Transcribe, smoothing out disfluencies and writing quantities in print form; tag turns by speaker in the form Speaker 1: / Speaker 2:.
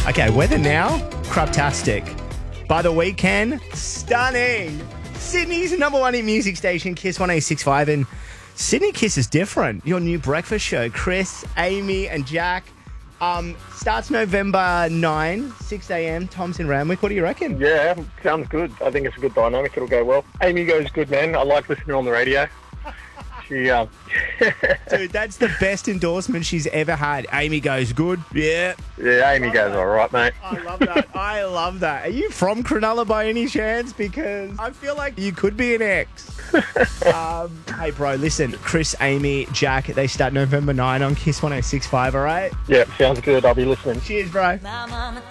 Speaker 1: Okay, weather now, craptastic. By the weekend, stunning. Sydney's number one hit music station, Kiss 106.5. And Sydney Kiss is different. Your new breakfast show, Chris, Amy and Jack. Starts November 9, 6 a.m, Thompson Ramwick. What do you reckon?
Speaker 2: Yeah, sounds good. I think it's a good dynamic. It'll go well. Amy goes good, man. I like listening on the radio. She,
Speaker 1: Dude, that's the best endorsement she's ever had. Amy goes good. Yeah.
Speaker 2: Yeah, Amy goes all right, mate.
Speaker 1: I love that. I love that. Are you from Cronulla by any chance? Because I feel like you could be an ex. Hey, bro, listen. Chris, Amy, Jack, they start November 9 on Kiss 106.5, all right?
Speaker 2: Yeah, sounds good. I'll be listening.
Speaker 1: Cheers, bro.